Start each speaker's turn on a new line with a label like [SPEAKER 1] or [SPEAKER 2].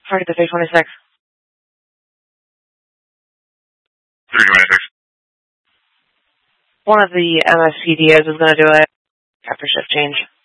[SPEAKER 1] Target the 326.
[SPEAKER 2] 326.
[SPEAKER 1] One of the MSPDOs is going to do it after shift change.